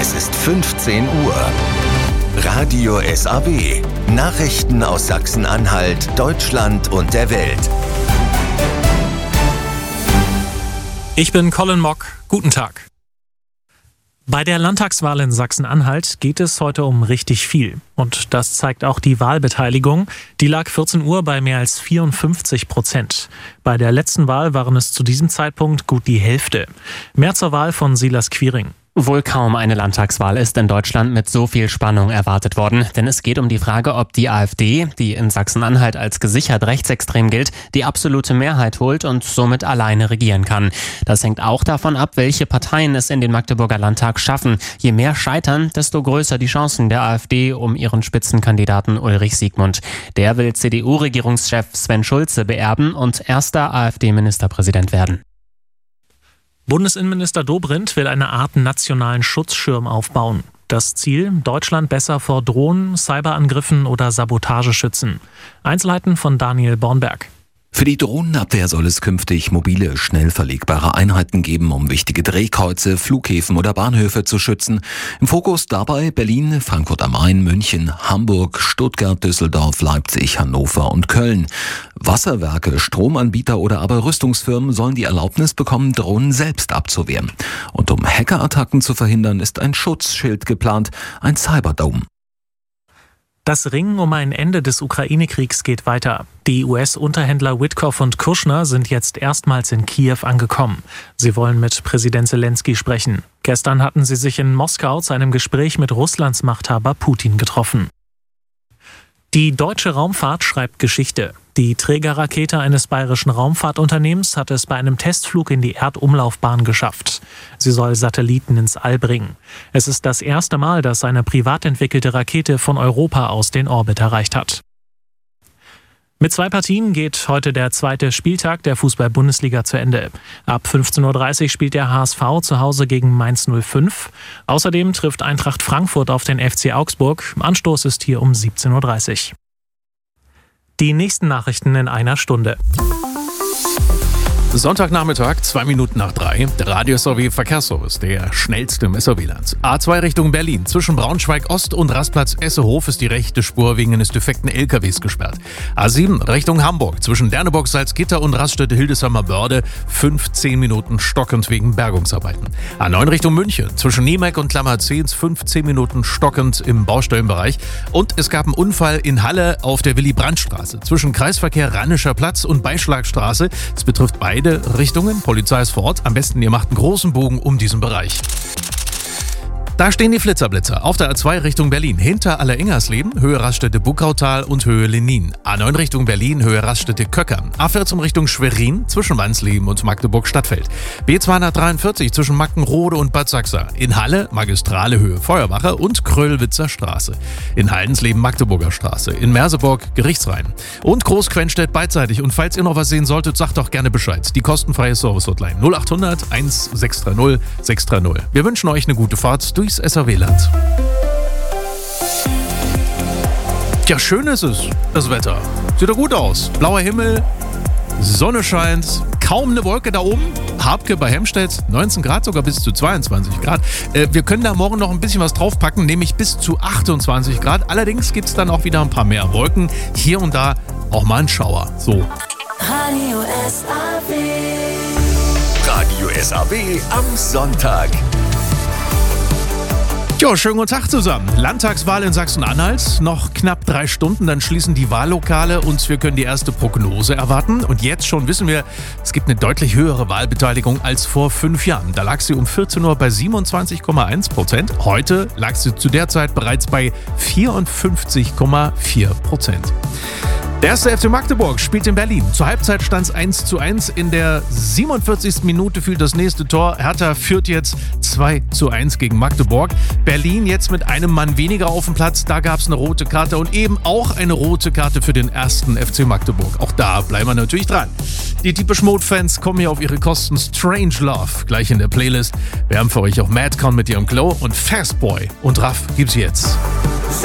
Es ist 15 Uhr. Radio SAW. Nachrichten aus Sachsen-Anhalt, Deutschland und der Welt. Ich bin Colin Mock. Guten Tag. Bei der Landtagswahl in Sachsen-Anhalt geht es heute um richtig viel. Und das zeigt auch die Wahlbeteiligung. Die lag 14 Uhr bei mehr als 54%. Bei der letzten Wahl waren es zu diesem Zeitpunkt gut die Hälfte. Mehr zur Wahl von Silas Quiring. Wohl kaum eine Landtagswahl ist in Deutschland mit so viel Spannung erwartet worden. Denn es geht um die Frage, ob die AfD, die in Sachsen-Anhalt als gesichert rechtsextrem gilt, die absolute Mehrheit holt und somit alleine regieren kann. Das hängt auch davon ab, welche Parteien es in den Magdeburger Landtag schaffen. Je mehr scheitern, desto größer die Chancen der AfD um ihren Spitzenkandidaten Ulrich Siegmund. Der will CDU-Regierungschef Sven Schulze beerben und erster AfD-Ministerpräsident werden. Bundesinnenminister Dobrindt will eine Art nationalen Schutzschirm aufbauen. Das Ziel: Deutschland besser vor Drohnen, Cyberangriffen oder Sabotage schützen. Einzelheiten von Daniel Bornberg. Für die Drohnenabwehr soll es künftig mobile, schnell verlegbare Einheiten geben, um wichtige Drehkreuze, Flughäfen oder Bahnhöfe zu schützen. Im Fokus dabei Berlin, Frankfurt am Main, München, Hamburg, Stuttgart, Düsseldorf, Leipzig, Hannover und Köln. Wasserwerke, Stromanbieter oder aber Rüstungsfirmen sollen die Erlaubnis bekommen, Drohnen selbst abzuwehren. Und um Hackerattacken zu verhindern, ist ein Schutzschild geplant, ein Cyberdome. Das Ringen um ein Ende des Ukraine-Kriegs geht weiter. Die US-Unterhändler Witkoff und Kushner sind jetzt erstmals in Kiew angekommen. Sie wollen mit Präsident Zelensky sprechen. Gestern hatten sie sich in Moskau zu einem Gespräch mit Russlands Machthaber Putin getroffen. Die deutsche Raumfahrt schreibt Geschichte. Die Trägerrakete eines bayerischen Raumfahrtunternehmens hat es bei einem Testflug in die Erdumlaufbahn geschafft. Sie soll Satelliten ins All bringen. Es ist das erste Mal, dass eine privat entwickelte Rakete von Europa aus den Orbit erreicht hat. Mit 2 Partien geht heute der zweite Spieltag der Fußball-Bundesliga zu Ende. Ab 15:30 Uhr spielt der HSV zu Hause gegen Mainz 05. Außerdem trifft Eintracht Frankfurt auf den FC Augsburg. Anstoß ist hier um 17:30 Uhr. Die nächsten Nachrichten in einer Stunde. Sontagnachmittag, 2 Minuten nach 3. Der Radio SAW Verkehrsservice, der schnellste im SAW-Land. A2 Richtung Berlin. Zwischen Braunschweig Ost und Rastplatz Essehof ist die rechte Spur wegen eines defekten LKWs gesperrt. A7 Richtung Hamburg. Zwischen Dernebock, Salzgitter und Raststätte Hildesheimer Börde 15 Minuten stockend wegen Bergungsarbeiten. A9 Richtung München. Zwischen Niemeck und Klammerzehns 15 Minuten stockend im Baustellenbereich. Und es gab einen Unfall in Halle auf der Willy-Brandt-Straße. Zwischen Kreisverkehr Rannischer Platz und Beischlagstraße. Es betrifft beide Richtungen. Polizei ist vor Ort. Am besten, ihr macht einen großen Bogen um diesen Bereich. Da stehen die Flitterblitzer auf der A2 Richtung Berlin. Hinter Aller-Ingersleben, Höhe Raststätte Buckautal und Höhe Lenin. A9 Richtung Berlin, Höhe Raststätte Köckern. A14 Richtung Schwerin, zwischen Wansleben und Magdeburg-Stadtfeld. B243 zwischen Mackenrode und Bad Sachsa. In Halle, Magistrale Höhe Feuerwache und Kröllwitzer Straße. In Haldensleben, Magdeburger Straße. In Merseburg, Gerichtsrhein. Und Großquenstedt beidseitig. Und falls ihr noch was sehen solltet, sagt doch gerne Bescheid. Die kostenfreie Service-Hotline 0800 1630 630. Wir wünschen euch eine gute Fahrt durchs SAW-Land. Ja, schön ist es, das Wetter. Sieht doch gut aus. Blauer Himmel, Sonne scheint, kaum eine Wolke da oben. Habke bei Hemstedt, 19 Grad, sogar bis zu 22 Grad. Wir können da morgen noch ein bisschen was draufpacken, nämlich bis zu 28 Grad. Allerdings gibt es dann auch wieder ein paar mehr Wolken. Hier und da auch mal ein Schauer. So. Radio SAW. Radio SAW am Sonntag. Jo, schönen guten Tag zusammen. Landtagswahl in Sachsen-Anhalt. Noch knapp 3 Stunden, dann schließen die Wahllokale und wir können die erste Prognose erwarten. Und jetzt schon wissen wir, es gibt eine deutlich höhere Wahlbeteiligung als vor 5 Jahren. Da lag sie um 14 Uhr bei 27,1%. Heute lag sie zu der Zeit bereits bei 54,4%. Der erste FC Magdeburg spielt in Berlin. Zur Halbzeit stand es 1:1. In der 47. Minute fiel das nächste Tor. Hertha führt jetzt 2:1 gegen Magdeburg. Berlin jetzt mit einem Mann weniger auf dem Platz. Da gab es eine rote Karte und eben auch eine rote Karte für den ersten FC Magdeburg. Auch da bleiben wir natürlich dran. Die typisch Mode-Fans kommen hier auf ihre Kosten. Strange Love gleich in der Playlist. Wir haben für euch auch Madcon mit ihrem Glow und Fastboy und Raff gibt's jetzt.